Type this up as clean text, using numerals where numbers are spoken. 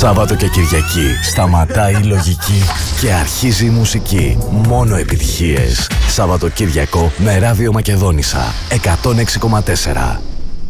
Σάββατο και Κυριακή σταματάει η λογική και αρχίζει η μουσική. Μόνο επιτυχίες. Σάββατο Κυριακό με Ράδιο Μακεδόνισσα 106,4.